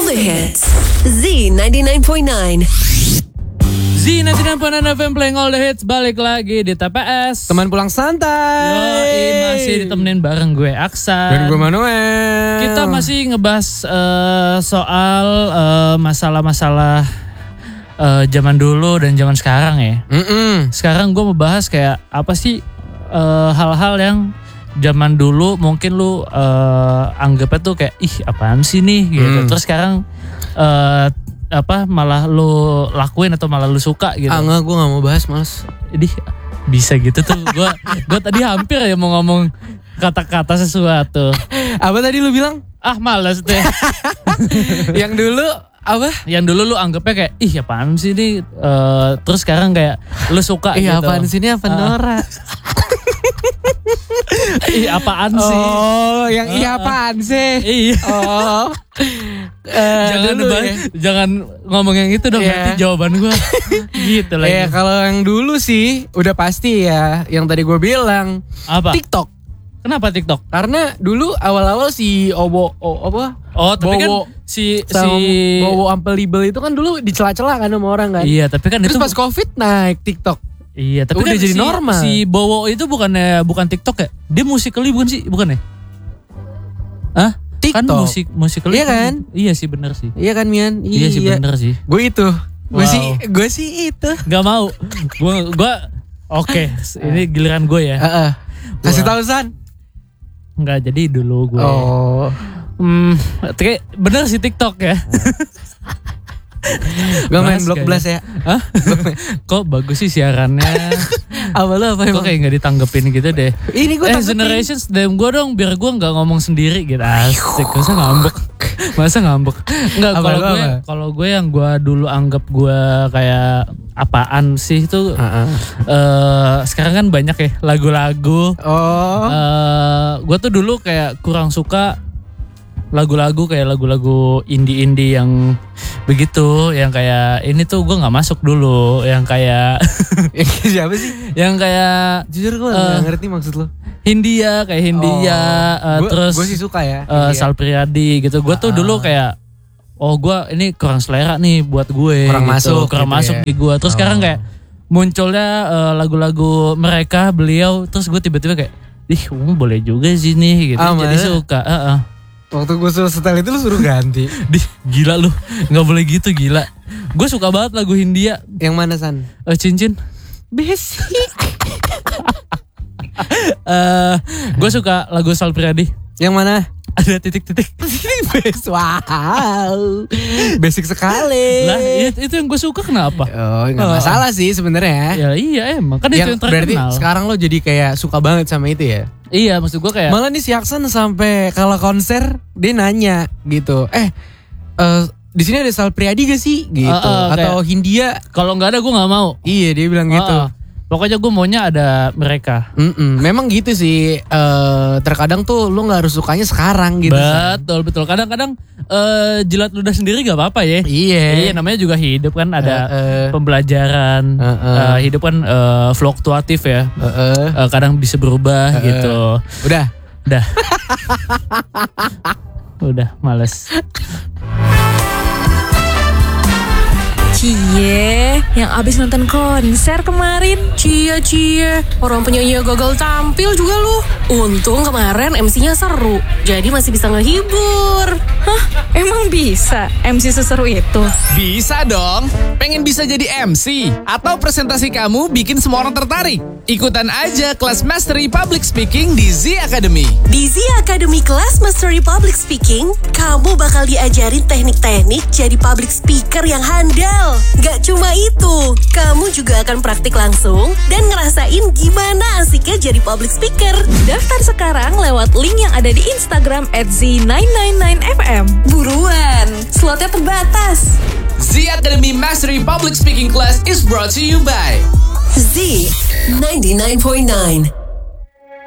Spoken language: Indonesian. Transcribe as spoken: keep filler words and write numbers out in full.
All the hits. Z ninety-nine point nine. Z ninety-nine point nine F M playing all the hits. Balik lagi di T P S. Teman pulang santai. Yoi, masih ditemenin bareng gue Aksan. Dan gue Manuel. Kita masih ngebahas uh, soal uh, masalah-masalah uh, zaman dulu dan zaman sekarang ya. Mm-mm. Sekarang gue mau bahas kayak apa sih uh, hal-hal yang zaman dulu mungkin lu uh, anggapnya tuh kayak ih apaan sih nih gitu. Hmm. Terus sekarang uh, apa malah lu lakuin atau malah lu suka gitu. Ah enggak, gue gak mau bahas, males. Jadi bisa gitu tuh. Gue gue tadi hampir ya mau ngomong kata-kata sesuatu. Apa tadi lu bilang? Ah males deh. Yang dulu apa? Yang dulu lu anggapnya kayak ih apaan sih nih. Uh, terus sekarang kayak lu suka Ih gitu. apaan sih ini apa Nora? Ih apaan sih? Oh, yang iya apaan sih? Iya. Oh. Uh, jangan dulu debat, ya. jangan ngomong yang itu dong, Yeah. berarti jawaban gue gitu lagi. Ya kalau yang dulu sih udah pasti ya, yang tadi gue bilang Apa? TikTok. Kenapa TikTok? Karena dulu awal-awal si Obo o, apa? Oh tapi Bowo kan si sama si Bowo Unbelievable itu kan dulu dicela-cela kan sama orang kan. iya tapi kan Terus itu pas Covid naik TikTok. iya tapi udah kan jadi si, normal. Si Bowo itu bukannya bukan TikTok ya? Dia Musical.ly bukan sih? Bukan ya? Hah? Kan TikTok. musik Musical.ly Iya kan? Iya sih bener sih. Iya kan Mian? Iya, sih bener sih. Gue itu. Gue Wow. sih gue sih itu. Gak mau. Gue gue oke. Ini giliran gue ya. Heeh. Kasih Wah. tahu San. Enggak jadi dulu gue. Oh. Hmm, kayak bener sih TikTok ya. Gue main Bahas blog kayaknya. blast ya. Hah? Kok bagus sih siarannya? Apa lu apa Kok emang? kayak gak ditanggepin gitu deh. Ini gue Eh Generations D M gue dong biar gue gak ngomong sendiri gitu. Asik, masa ngambek. Masa ngambek. Enggak, Apa, kalau lu gue apa? kalau gue yang gue dulu anggap gue kayak apaan sih itu Heeh. eh sekarang kan banyak ya lagu-lagu. Oh. Eh gue tuh dulu kayak kurang suka lagu-lagu kayak lagu-lagu indie-indie yang begitu, yang kayak ini tuh gue nggak masuk dulu, yang kayak Siapa sih? yang kayak Jujur gue Eh, gak ngerti maksud lu. Hindia kayak Hindia, eh, Gua- terus Gue sih suka ya. eh, Iya. Sal Priadi gitu. Gue tuh Ah. dulu kayak oh gue ini kurang selera nih buat gue, Kurang gitu. masuk kurang gitu masuk ya. di gue. Terus Oh. sekarang kayak munculnya eh, lagu-lagu mereka beliau, terus gue tiba-tiba kayak ih um, boleh juga sih nih gitu. Ah, Jadi mana? suka. Heeh. Waktu gue suruh setel itu lu suruh ganti. Di, gila lu, nggak boleh gitu gila. Gue suka banget lagu Hindia, Yang mana San? eh, cincin. Basic. Eh, gue suka lagu Sal Priadi. Yang mana? Ada titik-titik. Basic. Wow. Basic sekali. Lah itu, itu yang gue suka kenapa? Oh, nggak Oh. masalah sih sebenarnya. Ya iya emang kan itu yang Yang berarti terkenal. sekarang lo jadi kayak suka banget sama itu ya. Iya maksud gue kayak Malah nih si Aksan sampai kalau konser dia nanya gitu. Eh, eh di sini ada Sal Priadi gak sih? Gitu. Uh, uh, Atau Hindia? kalau nggak ada gue nggak mau. Iya dia bilang gitu. Ah, ah. Pokoknya gue maunya ada mereka. Mm-mm. Memang gitu sih. eh terkadang tuh lu nggak harus sukanya sekarang gitu. San. Betul betul. Kadang-kadang eh, jilat ludah sendiri gak apa-apa ya. Iya. Iya namanya juga hidup kan ada Eh, eh. pembelajaran. Eh, eh. Eh, hidup kan eh, fluktuatif ya. Heeh. Eh, kadang bisa berubah Eh, eh. gitu. Udah. Udah. Udah males. Cie, yang abis nonton konser kemarin. Cie cie, orang penyanyi gagal tampil juga lu. Untung kemarin M C-nya seru, jadi masih bisa ngehibur. Hah, emang bisa M C seseru itu? Bisa dong. Pengen bisa jadi M C atau presentasi kamu bikin semua orang tertarik? Ikutan aja kelas Mastery Public Speaking di Z Academy. Di Z Academy Kelas Mastery Public Speaking, kamu bakal diajarin teknik-teknik jadi public speaker yang handal. Gak cuma itu, kamu juga akan praktik langsung dan ngerasain gimana asiknya jadi public speaker. Daftar sekarang lewat link yang ada di Instagram at Z nine nine nine F M. Buruan, slotnya terbatas. Z Academy Mastery Public Speaking Class is brought to you by Z ninety-nine point nine.